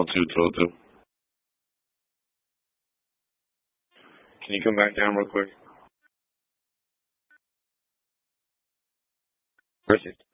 channel 2, Toto. Can you come back down real quick? Perfect.